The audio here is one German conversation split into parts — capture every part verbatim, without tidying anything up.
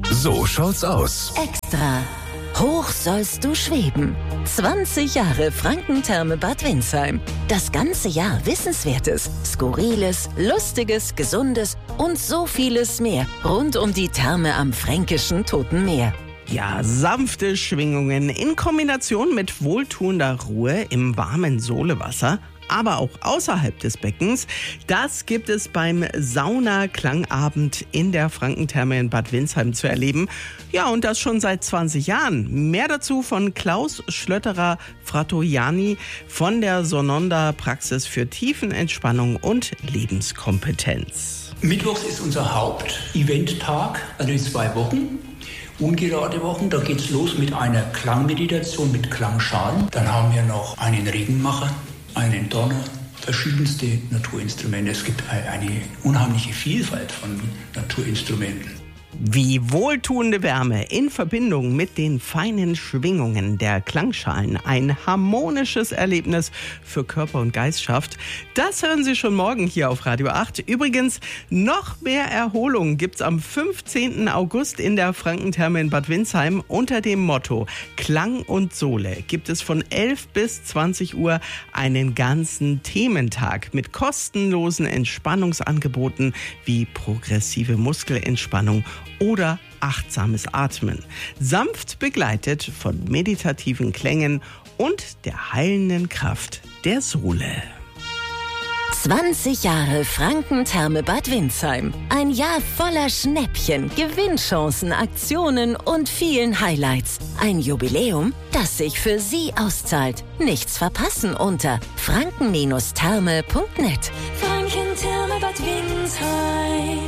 So schaut's aus. Extra. Hoch sollst du schweben. zwanzig Jahre Frankentherme Bad Windsheim. Das ganze Jahr Wissenswertes, Skurriles, Lustiges, Gesundes und so vieles mehr rund um die Therme am fränkischen Toten Meer. Ja, sanfte Schwingungen in Kombination mit wohltuender Ruhe im warmen Solewasser, aber auch außerhalb des Beckens. Das gibt es beim Sauna-Klangabend in der Frankentherme in Bad Windsheim zu erleben. Ja, und das schon seit zwanzig Jahren. Mehr dazu von Klaus Schlötterer-Frattojani von der Sononda Praxis für Tiefenentspannung und Lebenskompetenz. Mittwochs ist unser Haupteventtag, also in zwei Wochen. Ungerade Wochen, da geht's los mit einer Klangmeditation mit Klangschalen. Dann haben wir noch einen Regenmacher, einen Donner, verschiedenste Naturinstrumente. Es gibt eine unheimliche Vielfalt von Naturinstrumenten. Wie wohltuende Wärme in Verbindung mit den feinen Schwingungen der Klangschalen ein harmonisches Erlebnis für Körper und Geist schafft, das hören Sie schon morgen hier auf Radio acht. Übrigens, noch mehr Erholung gibt's am fünfzehnten August in der Frankentherme in Bad Windsheim unter dem Motto Klang und Sohle. Gibt es von elf bis zwanzig Uhr einen ganzen Thementag mit kostenlosen Entspannungsangeboten wie progressive Muskelentspannung oder achtsames Atmen, sanft begleitet von meditativen Klängen und der heilenden Kraft der Sohle. zwanzig Jahre Frankentherme Bad Windsheim. Ein Jahr voller Schnäppchen, Gewinnchancen, Aktionen und vielen Highlights. Ein Jubiläum, das sich für Sie auszahlt. Nichts verpassen unter franken Therme punkt net. Frankentherme Bad Windsheim.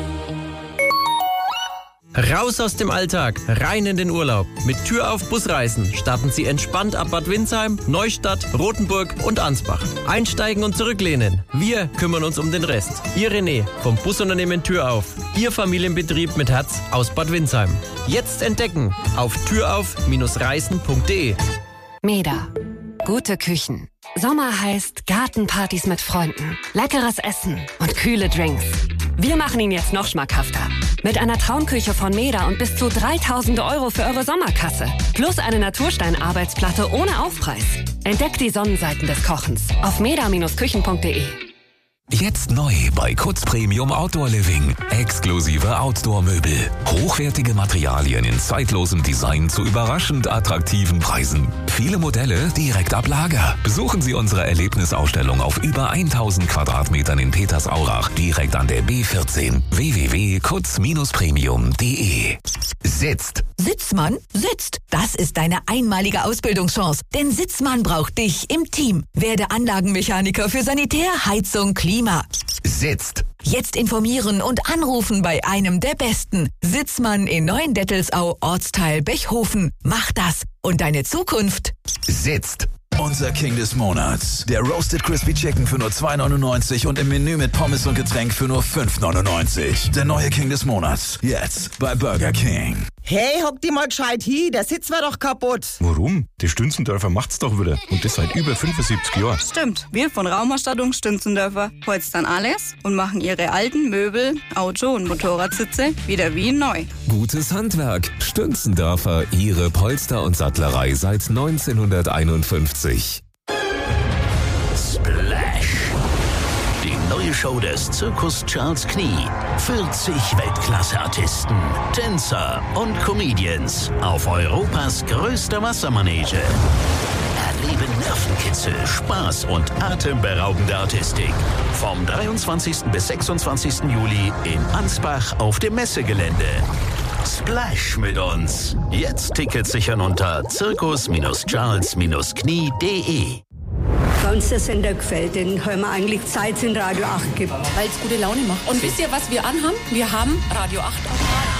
Raus aus dem Alltag, rein in den Urlaub. Mit Tür auf Busreisen starten Sie entspannt ab Bad Windsheim, Neustadt, Rothenburg und Ansbach. Einsteigen und zurücklehnen. Wir kümmern uns um den Rest. Ihr René vom Busunternehmen Tür auf. Ihr Familienbetrieb mit Herz aus Bad Windsheim. Jetzt entdecken auf türauf Reisen punkt de. Meda. Gute Küchen. Sommer heißt Gartenpartys mit Freunden, leckeres Essen und kühle Drinks. Wir machen ihn jetzt noch schmackhafter. Mit einer Traumküche von Meda und bis zu dreitausend Euro für eure Sommerkasse. Plus eine Naturstein-Arbeitsplatte ohne Aufpreis. Entdeckt die Sonnenseiten des Kochens auf meda Küchen punkt de. Jetzt neu bei Kutz Premium Outdoor Living. Exklusive Outdoor-Möbel. Hochwertige Materialien in zeitlosem Design zu überraschend attraktiven Preisen. Viele Modelle direkt ab Lager. Besuchen Sie unsere Erlebnisausstellung auf über tausend Quadratmetern in Petersaurach. Direkt an der B vierzehn. w w w punkt kutz Premium punkt de. Sitzt. Sitzmann sitzt. Das ist deine einmalige Ausbildungschance. Denn Sitzmann braucht dich im Team. Werde Anlagenmechaniker für Sanitär, Heizung, Klima. Sitzt. Jetzt informieren und anrufen bei einem der Besten. Sitzmann in Neuendettelsau, Ortsteil Bechhofen. Mach das und deine Zukunft Sitzt. Unser King des Monats. Der Roasted Crispy Chicken für nur zwei neunundneunzig und im Menü mit Pommes und Getränk für nur fünf neunundneunzig. Der neue King des Monats. Jetzt bei Burger King. Hey, hock die mal gescheit hin, der Sitz war doch kaputt. Warum? Die Stünzendörfer macht's doch wieder. Und das seit über fünfundsiebzig Jahren. Stimmt, wir von Raumausstattung Stünzendörfer holzen dann alles und machen ihre alten Möbel, Auto- und Motorradsitze wieder wie neu. Gutes Handwerk. Stünzendörfer, Ihre Polster- und Sattlerei seit neunzehnhunderteinundfünfzig. Splash. Die neue Show des Zirkus Charles Knie. vierzig Weltklasse-Artisten, Tänzer und Comedians auf Europas größter Wassermanege. Erleben Nervenkitzel, Spaß und atemberaubende Artistik. Vom dreiundzwanzigsten bis sechsundzwanzigsten Juli in Ansbach auf dem Messegelände. Splash mit uns. Jetzt Tickets sichern unter zirkus Charles Knie punkt de. Bei uns der Sender gefällt, den hören wir eigentlich Zeit in Radio acht gibt. Weil es gute Laune macht. Und wisst ihr, was wir anhaben? Wir haben Radio acht.